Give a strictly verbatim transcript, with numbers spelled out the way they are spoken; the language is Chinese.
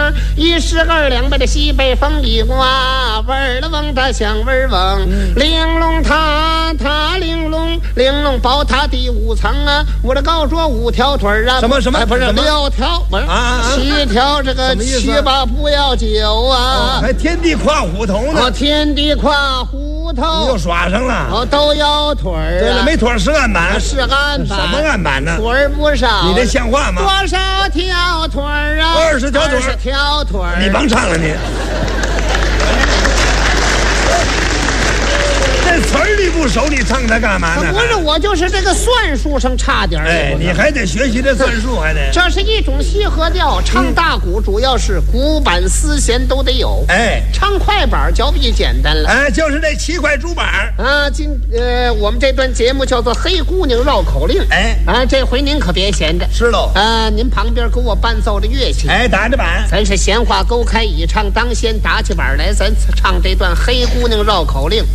儿，一十二两把这西北风一刮，味儿了翁它香味儿翁，玲珑塔塔玲珑，玲珑宝塔第五层啊，我这高说五条腿儿啊， 什么什么不是六条，不是七条，这个七八不要九啊， 还天地跨虎头呢， 天地跨虎头， 你又耍上了， 哦，都有腿儿， 对了，没腿是案板， 是案板， 什么案板呢？ 腿儿不少， 你这像话吗？ 多少条腿儿啊？ 二十条腿， 二十条腿儿， 你甭唱了你。这词儿你不熟，你唱它干嘛呢？ 不是，我就是这个算术上差点儿。 哎，你还得学习这算术，还得。 这是一种西河调，唱大鼓主要是鼓板丝弦都得有。 哎， 唱快板就比简单了。 哎，就是这七块竹板啊。今呃，我们这段节目叫做《黑姑娘绕口令》。 哎， 啊，这回您可别闲着。 是喽。 啊，您旁边给我伴奏着乐器。 哎，打着板。 咱是闲话勾开，以唱当先，打起板来，咱唱这段《黑姑娘绕口令》。